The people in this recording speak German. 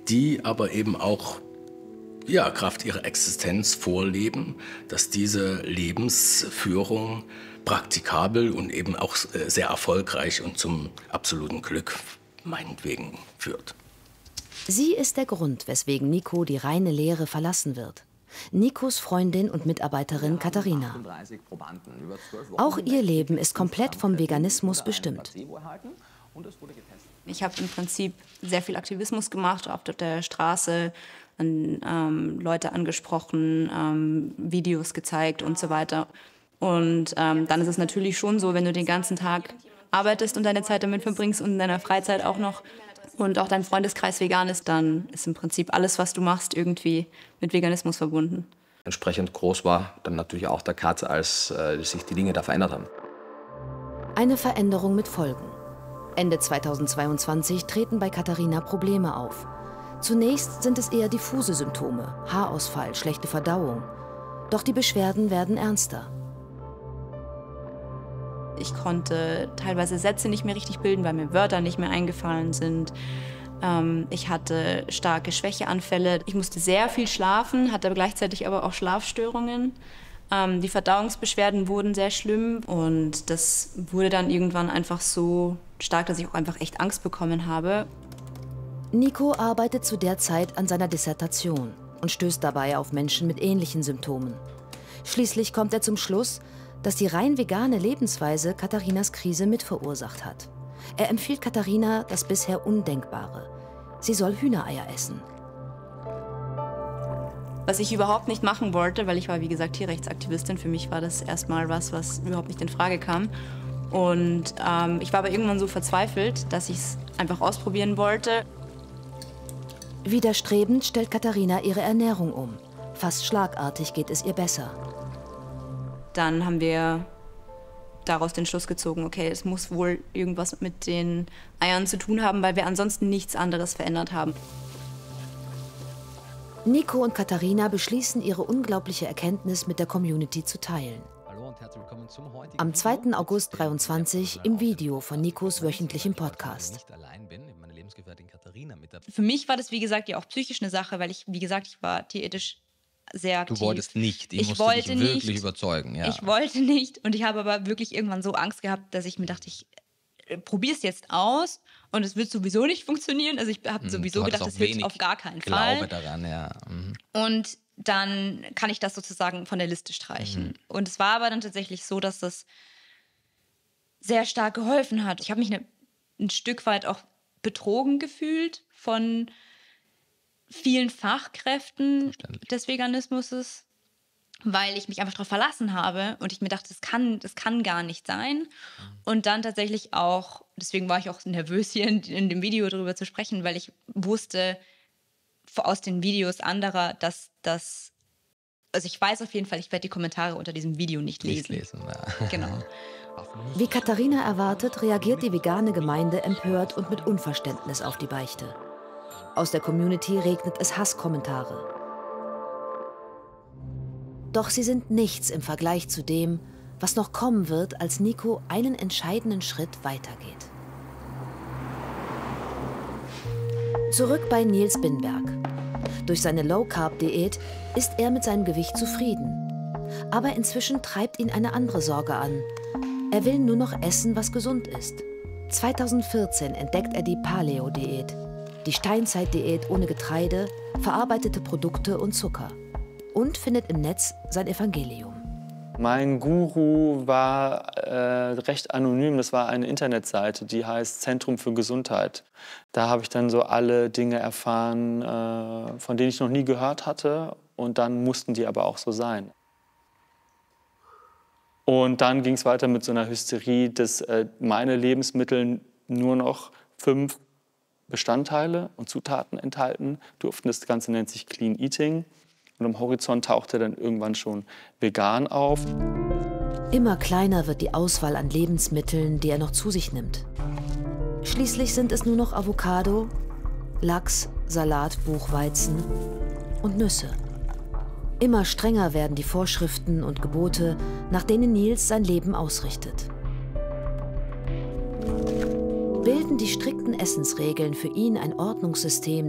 die aber eben auch Kraft ihrer Existenz vorleben, dass diese Lebensführung praktikabel und eben auch sehr erfolgreich und zum absoluten Glück meinetwegen führt. Sie ist der Grund, weswegen Nico die reine Lehre verlassen wird. Nikos Freundin und Mitarbeiterin Katharina. Auch ihr Leben ist komplett vom Veganismus bestimmt. Ich habe im Prinzip sehr viel Aktivismus gemacht, auf der Straße, Leute angesprochen, Videos gezeigt und so weiter. Und dann ist es natürlich schon so, wenn du den ganzen Tag arbeitest und deine Zeit damit verbringst und in deiner Freizeit auch noch und auch dein Freundeskreis vegan ist, dann ist im Prinzip alles, was du machst, irgendwie mit Veganismus verbunden. Entsprechend groß war dann natürlich auch der Cut, als sich die Dinge da verändert haben. Eine Veränderung mit Folgen. Ende 2022 treten bei Katharina Probleme auf. Zunächst sind es eher diffuse Symptome, Haarausfall, schlechte Verdauung. Doch die Beschwerden werden ernster. Ich konnte teilweise Sätze nicht mehr richtig bilden, weil mir Wörter nicht mehr eingefallen sind. Ich hatte starke Schwächeanfälle. Ich musste sehr viel schlafen, hatte gleichzeitig aber auch Schlafstörungen. Die Verdauungsbeschwerden wurden sehr schlimm und das wurde dann irgendwann einfach so stark, dass ich auch einfach echt Angst bekommen habe. Nico arbeitet zu der Zeit an seiner Dissertation und stößt dabei auf Menschen mit ähnlichen Symptomen. Schließlich kommt er zum Schluss, dass die rein vegane Lebensweise Katharinas Krise mitverursacht hat. Er empfiehlt Katharina das bisher Undenkbare. Sie soll Hühnereier essen. Was ich überhaupt nicht machen wollte, weil ich war, wie gesagt, Tierrechtsaktivistin. Für mich war das erstmal was überhaupt nicht in Frage kam. Und ich war aber irgendwann so verzweifelt, dass ich es einfach ausprobieren wollte. Widerstrebend stellt Katharina ihre Ernährung um. Fast schlagartig geht es ihr besser. Dann haben wir daraus den Schluss gezogen, okay, es muss wohl irgendwas mit den Eiern zu tun haben, weil wir ansonsten nichts anderes verändert haben. Nico und Katharina beschließen, ihre unglaubliche Erkenntnis mit der Community zu teilen. Am 2. August 2023 im Video von Nikos wöchentlichem Podcast. Für mich war das, wie gesagt, ja auch psychisch eine Sache, weil ich, wie gesagt, ich war tierethisch sehr aktiv. Du wolltest nicht, ich musste dich wirklich überzeugen. Ja. Ich wollte nicht und ich habe aber wirklich irgendwann so Angst gehabt, dass ich mir dachte, ich probiere es jetzt aus und es wird sowieso nicht funktionieren. Also ich habe sowieso gedacht, das hilft auf gar keinen Fall. Glaube daran, ja. Und dann kann ich das sozusagen von der Liste streichen. Und es war aber dann tatsächlich so, dass das sehr stark geholfen hat. Ich habe mich ein Stück weit auch betrogen gefühlt von vielen Fachkräften des Veganismus, weil ich mich einfach darauf verlassen habe und ich mir dachte, das kann gar nicht sein. Und dann tatsächlich auch, deswegen war ich auch nervös hier in dem Video darüber zu sprechen, weil ich wusste aus den Videos anderer, dass das, also ich weiß auf jeden Fall, ich werde die Kommentare unter diesem Video nicht lesen. Ja. Genau. Wie Katharina erwartet, reagiert die vegane Gemeinde empört und mit Unverständnis auf die Beichte. Aus der Community regnet es Hasskommentare. Doch sie sind nichts im Vergleich zu dem, was noch kommen wird, als Nico einen entscheidenden Schritt weitergeht. Zurück bei Nils Binberg. Durch seine Low-Carb-Diät ist er mit seinem Gewicht zufrieden. Aber inzwischen treibt ihn eine andere Sorge an. Er will nur noch essen, was gesund ist. 2014 entdeckt er die Paleo-Diät. Die Steinzeit-Diät ohne Getreide, verarbeitete Produkte und Zucker. Und findet im Netz sein Evangelium. Mein Guru war recht anonym. Das war eine Internetseite, die heißt Zentrum für Gesundheit. Da habe ich dann so alle Dinge erfahren, von denen ich noch nie gehört hatte. Und dann mussten die aber auch so sein. Und dann ging es weiter mit so einer Hysterie, dass meine Lebensmittel nur noch 5 Bestandteile und Zutaten enthalten durften. Das Ganze nennt sich Clean Eating. Und am Horizont tauchte dann irgendwann schon vegan auf. Immer kleiner wird die Auswahl an Lebensmitteln, die er noch zu sich nimmt. Schließlich sind es nur noch Avocado, Lachs, Salat, Buchweizen und Nüsse. Immer strenger werden die Vorschriften und Gebote, nach denen Nils sein Leben ausrichtet. Bilden die strikten Essensregeln für ihn ein Ordnungssystem,